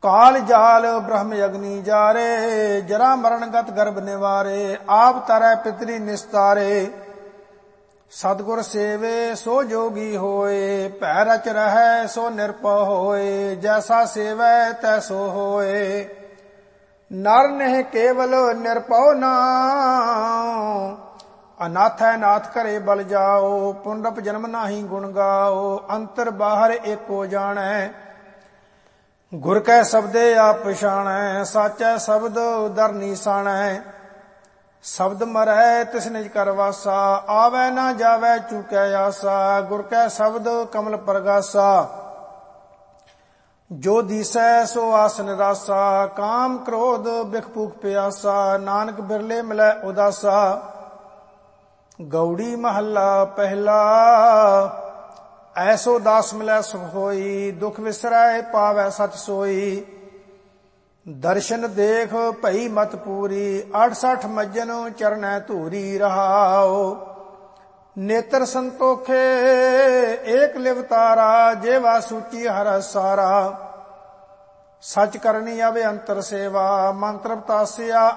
काल जाल ब्रह्म अग्नि जारे, जरा मरण गत गर्भ निवारे, आप तरह पितरी निस्तारे, सतगुर सेवे सो जोगी होए, भै रच रहै सो निरपौ होए, जैसा सेवै तैसो होए, नर नेह केवल निरपौ नाउ, अनाथ है नाथ करे बल जाओ, पुनरप जन्म नाही गुण गाओ, अंतर बाहर एको जानै, गुर कै शब्दे आप पछाणै, साचै शब्द दर निशाणै, शब्द मरै तिस निज कर वासा, आवै ना जावै चूकै आसा, गुर कै शब्द कमल प्रगासा, जो दिसै सो आस निरासा, काम क्रोध बिख भूख प्यासा, नानक बिरले मिलै उदासा, गौड़ी महला पहला, ऐसो दास मिलै सुख होई, दुख विसरै पावै सच सोई, दर्शन देख भई मत पूरी, 68 मज्जन चरणै धूरी रहाओ, नेत्र संतोखे एक लिवतारा, जेवा सूची हर सारा, सच करनी अवे अंतर सेवा, मंत्र बतासिया